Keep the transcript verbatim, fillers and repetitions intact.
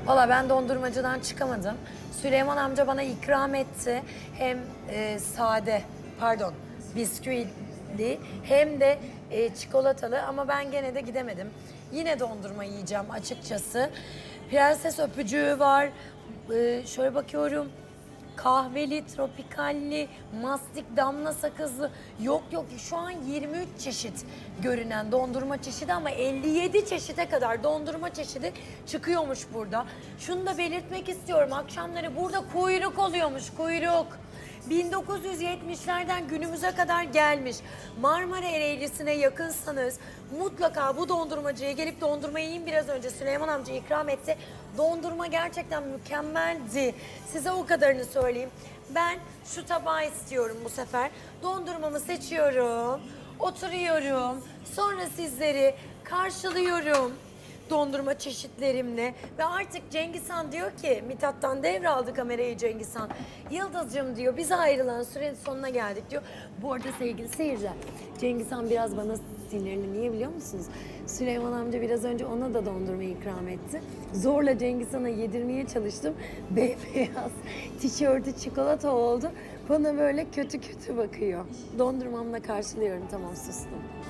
Valla ben dondurmacıdan çıkamadım. Süleyman amca bana ikram etti. Hem e, sade, pardon, bisküvili hem de e, çikolatalı ama ben gene de gidemedim. Yine dondurma yiyeceğim açıkçası. Prenses öpücüğü var. E, şöyle bakıyorum. Kahveli, tropikalli, mastik, damla sakızlı. Yok yok, şu an yirmi üç çeşit görünen dondurma çeşidi ama elli yedi çeşite kadar dondurma çeşidi çıkıyormuş burada. Şunu da belirtmek istiyorum. Akşamları burada kuyruk oluyormuş, kuyruk. bin dokuz yüz yetmişlerden günümüze kadar gelmiş. Marmara Ereğlisi'ne yakınsanız mutlaka bu dondurmacıya gelip dondurma yiyin. Biraz önce Süleyman amca ikram etti. Dondurma gerçekten mükemmeldi. Size o kadarını söyleyeyim. Ben şu tabağı istiyorum bu sefer. Dondurmamı seçiyorum. Oturuyorum. Sonra sizleri karşılıyorum dondurma çeşitlerimle ve artık Cengiz Han diyor ki, Mithat'tan devraldı kamerayı Cengiz Han. Yıldız'cığım diyor, biz ayrılan sürenin sonuna geldik diyor. Bu arada sevgili seyirciler, Cengiz Han biraz bana sinirli. Niye biliyor musunuz? Süleyman amca biraz önce ona da dondurma ikram etti. Zorla Cengiz Han'a yedirmeye çalıştım. Beyaz tişörtü çikolata oldu. Bana böyle kötü kötü bakıyor. Dondurmamla karşılıyorum, tamam sustum.